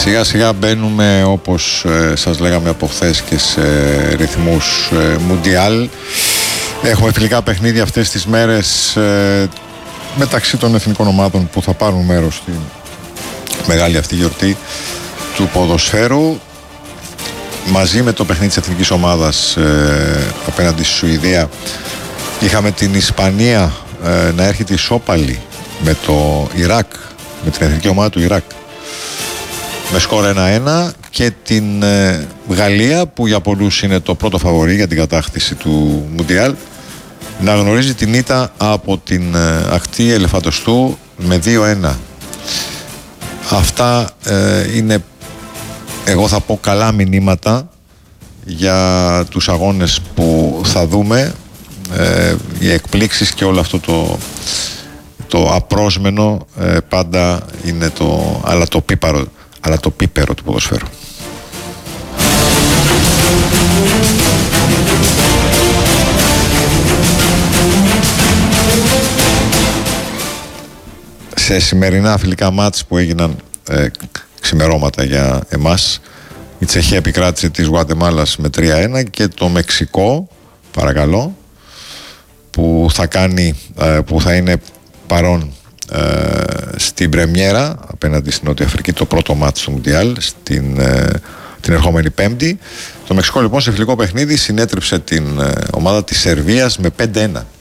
Σιγά σιγά μπαίνουμε, όπως σας λέγαμε από χθες, και σε ρυθμούς Μουντιάλ. Έχουμε φιλικά παιχνίδια αυτές τις μέρες μεταξύ των εθνικών ομάδων που θα πάρουν μέρος στη μεγάλη αυτή γιορτή του ποδοσφαίρου. Μαζί με το παιχνίδι της εθνικής ομάδας απέναντι στη Σουηδία είχαμε την Ισπανία να έρχεται ισόπαλη με το Ιράκ, με την εθνική ομάδα του Ιράκ, με σκορ 1-1, και την Γαλλία, που για πολλούς είναι το πρώτο φαβορί για την κατάκτηση του Μουντιάλ, να γνωρίζει την ήττα από την ακτή Ελεφαντοστού με 2-1. Αυτά είναι, εγώ θα πω, καλά μηνύματα για τους αγώνες που θα δούμε, οι εκπλήξεις και όλο αυτό το απρόσμενο πάντα είναι το αλατοπίπερο του ποδοσφαίρου. Σε σημερινά φιλικά μάτς που έγιναν ξημερώματα για εμάς, η Τσεχία επικράτησε της Γουατεμάλας με 3-1 και το Μεξικό, παρακαλώ, που θα είναι παρόν στην πρεμιέρα απέναντι στην Νότια Αφρική, το πρώτο μάτς του Μουντιάλ την ερχόμενη Πέμπτη. Το Μεξικό λοιπόν σε φιλικό παιχνίδι συνέτριψε την ομάδα της Σερβίας με 5-1.